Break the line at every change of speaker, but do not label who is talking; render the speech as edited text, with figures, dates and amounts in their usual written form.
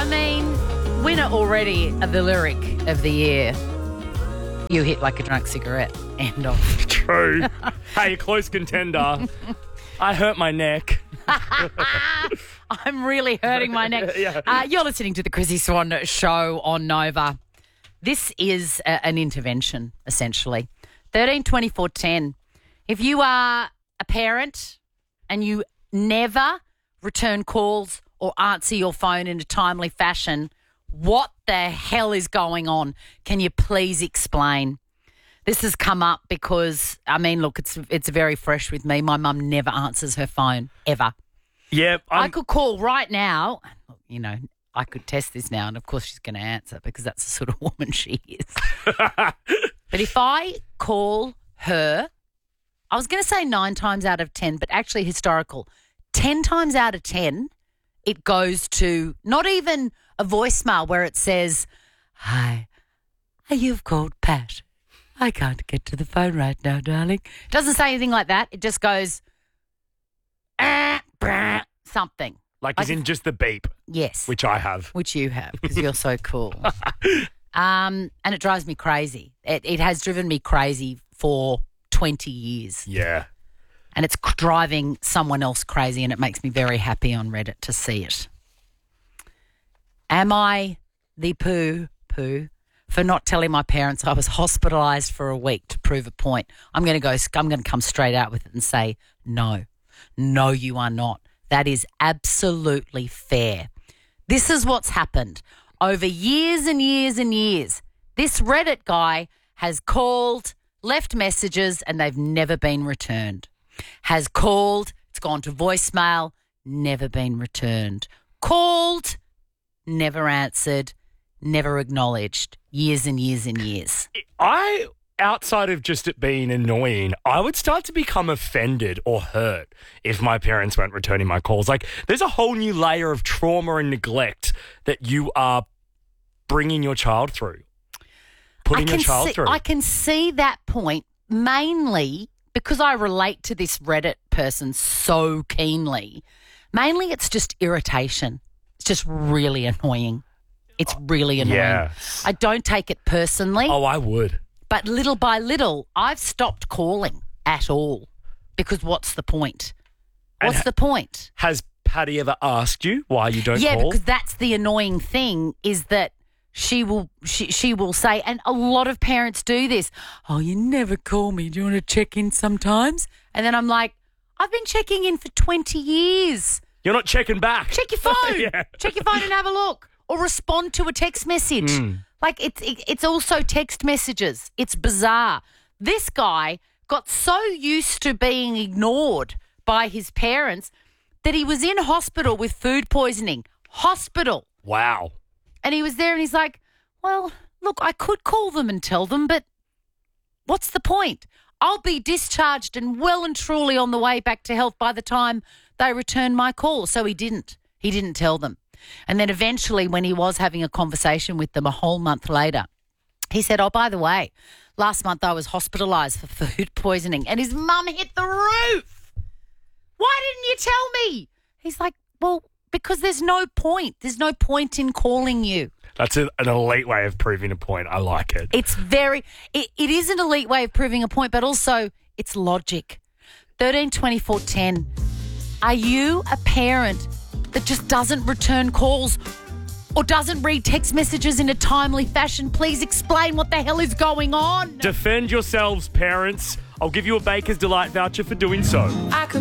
mean, winner already of the lyric of the year. You hit like a drunk cigarette. End of.
True. Hey, close contender. I hurt my neck.
I'm really hurting my neck.
Yeah.
You're listening to the Chrissy Swan Show on Nova. This is an intervention, essentially. 13 24 10. If you are a parent and you never return calls or answer your phone in a timely fashion, what the hell is going on? Can you please explain? This has come up because, I mean, look, it's very fresh with me. My mum never answers her phone, ever.
Yeah.
I could call right now. You know, I could test this now, and of course she's going to answer because that's the sort of woman she is. But if I call her, I was going to say 9 times out of 10, but actually historical, 10 times out of 10, it goes to not even a voicemail where it says, "Hi, you've called Pat. I can't get to the phone right now, darling." It doesn't say anything like that. It just goes, something.
Like as in just the beep.
Yes.
Which I have.
Which you have because you're so cool. And it drives me crazy. It has driven me crazy for 20 years.
Yeah.
And it's driving someone else crazy, and it makes me very happy on Reddit to see it. Am I the poo for not telling my parents I was hospitalised for a week to prove a point? I'm going to come straight out with it and say no. No, you are not. That is absolutely fair. This is what's happened over years and years and years. This Reddit guy has called, left messages, and they've never been returned. Has called, it's gone to voicemail, never been returned. Called, never answered, never acknowledged. Years and years and years.
Outside of just it being annoying, I would start to become offended or hurt if my parents weren't returning my calls. Like, there's a whole new layer of trauma and neglect that you are bringing your child through. Putting your child through.
I can see that point, mainly because I relate to this Reddit person so keenly. Mainly it's just irritation. It's just really annoying. It's really annoying.
Yeah.
I don't take it personally.
Oh, I would.
But little by little, I've stopped calling at all because what's the point? What's the point?
Has Patty ever asked you why you don't call?
Yeah, because that's the annoying thing is that she will say, and a lot of parents do this, "Oh, you never call me. Do you want to check in sometimes?" And then I'm like, I've been checking in for 20 years.
You're not checking back.
Check your phone.
Yeah.
Check your phone and have a look. Or respond to a text message. Like, it's also text messages. It's bizarre. This guy got so used to being ignored by his parents that he was in hospital with food poisoning. Hospital.
Wow.
And he was there and he's like, well, look, I could call them and tell them, but what's the point? I'll be discharged and well and truly on the way back to health by the time they return my call. So he didn't. He didn't tell them. And then eventually when he was having a conversation with them a whole month later, he said, "Oh, by the way, last month I was hospitalised for food poisoning," and his mum hit the roof. "Why didn't you tell me?" He's like, "Well, because there's no point. There's no point in calling you."
That's an elite way of proving a point. I like it.
It is an elite way of proving a point, but also it's logic. 13 24 10. Are you a parent that just doesn't return calls or doesn't read text messages in a timely fashion? Please explain what the hell is going on.
Defend yourselves, parents. I'll give you a Baker's Delight voucher for doing so.